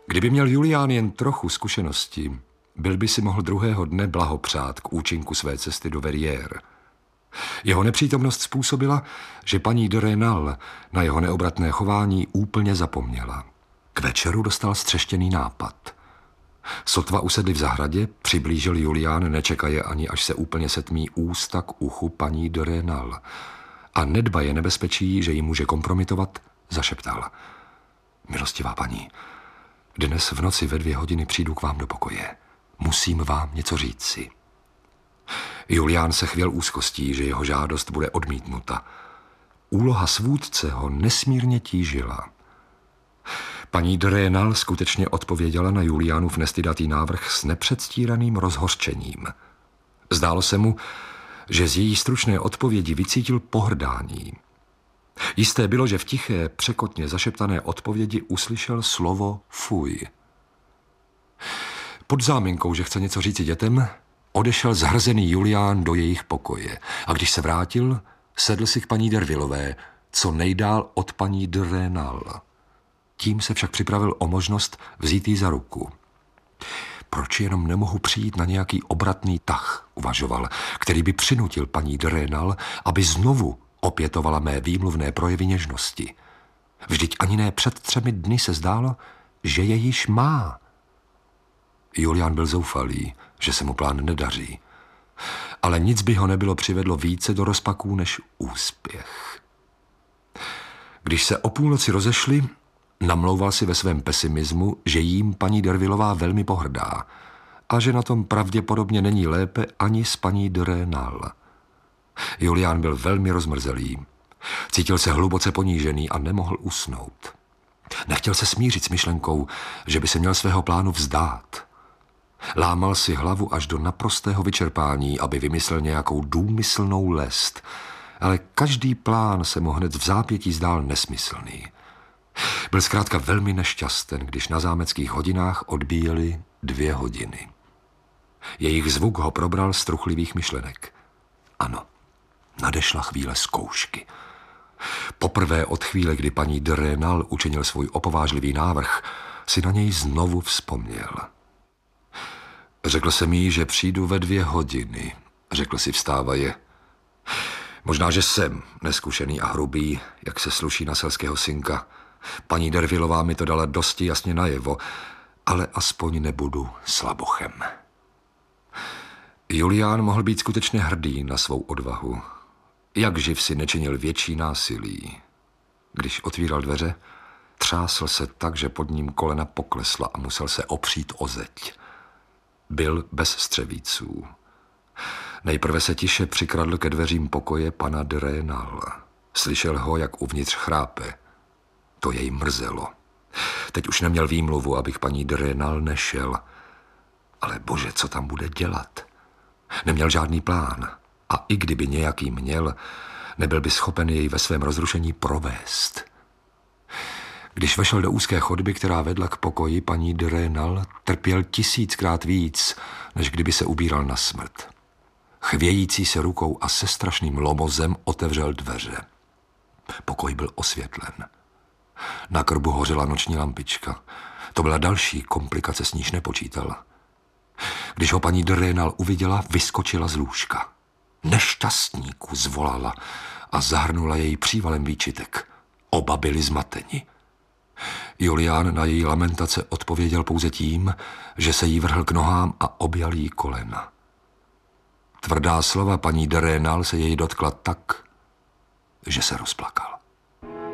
Kdyby měl Julián jen trochu zkušenosti, byl by si mohl druhého dne blahopřát k účinku své cesty do Verrières. Jeho nepřítomnost způsobila, že paní de Rênal na jeho neobratné chování úplně zapomněla. K večeru dostal střeštěný nápad. Sotva usedli v zahradě, přiblížil Julián nečekaje ani, až se úplně setmí ústa k uchu paní de Rênal a nedbaje nebezpečí, že ji může kompromitovat, zašeptal. Milostivá paní, dnes v noci ve 2 hodiny přijdu k vám do pokoje. Musím vám něco říci. Julián se chvěl úzkostí, že jeho žádost bude odmítnuta. Úloha svůdce ho nesmírně tížila. Paní de Rênal skutečně odpověděla na Juliánův nestydatý návrh s nepředstíraným rozhořčením. Zdálo se mu, že z její stručné odpovědi vycítil pohrdání. Jisté bylo, že v tiché, překotně zašeptané odpovědi uslyšel slovo fuj. Pod záminkou, že chce něco říci dětem, odešel zhrzený Julián do jejich pokoje a když se vrátil, sedl si k paní Dervillové, co nejdál od paní de Rênal. Tím se však připravil o možnost vzít jí za ruku. Proč jenom nemohu přijít na nějaký obratný tah, uvažoval, který by přinutil paní de Rênal, aby znovu opětovala mé výmluvné projevy něžnosti. Vždyť ani ne před 3 dny se zdálo, že je již má. Julián byl zoufalý, že se mu plán nedaří. Ale nic by ho nebylo přivedlo více do rozpaků než úspěch. Když se o půlnoci rozešli, namlouval si ve svém pesimismu, že jím paní Dervillová velmi pohrdá a že na tom pravděpodobně není lépe ani s paní de Rênal. Julián byl velmi rozmrzelý. Cítil se hluboce ponížený a nemohl usnout. Nechtěl se smířit s myšlenkou, že by se měl svého plánu vzdát. Lámal si hlavu až do naprostého vyčerpání, aby vymyslel nějakou důmyslnou lest, ale každý plán se mu hned v zápětí zdál nesmyslný. Byl zkrátka velmi nešťasten, když na zámeckých hodinách odbíjely 2 hodiny. Jejich zvuk ho probral z truchlivých myšlenek. Ano, nadešla chvíle zkoušky. Poprvé od chvíle, kdy paní de Rênal učinil svůj opovážlivý návrh, si na něj znovu vzpomněl. Řekl jsem jí, že přijdu ve 2 hodiny, řekl si vstávaje. Možná, že jsem neskušený a hrubý, jak se sluší na selského synka. Paní Dervillová mi to dala dosti jasně najevo, ale aspoň nebudu slabochem. Julián mohl být skutečně hrdý na svou odvahu. Jak živ si nečinil větší násilí. Když otvíral dveře, třásl se tak, že pod ním kolena poklesla a musel se opřít o zeď. Byl bez střevíců. Nejprve se tiše přikradl ke dveřím pokoje pana de Rênal. Slyšel ho, jak uvnitř chrápe. To jej mrzelo. Teď už neměl výmluvu, abych paní de Rênal nešel. Ale bože, co tam bude dělat? Neměl žádný plán. A i kdyby nějaký měl, nebyl by schopen jej ve svém rozrušení provést. Když vešel do úzké chodby, která vedla k pokoji paní de Rênal, trpěl 1000krát víc, než kdyby se ubíral na smrt. Chvějící se rukou a se strašným lomozem otevřel dveře. Pokoj byl osvětlen. Na krbu hořela noční lampička. To byla další komplikace, s níž nepočítal. Když ho paní de Rênal uviděla, vyskočila z lůžka. Nešťastníku, zvolala a zahrnula jej přívalem výčitek. Oba byli zmateni. Julián na její lamentace odpověděl pouze tím, že se jí vrhl k nohám a objal jí kolena. Tvrdá slova paní de Rênal se jej dotkla tak, že se rozplakal.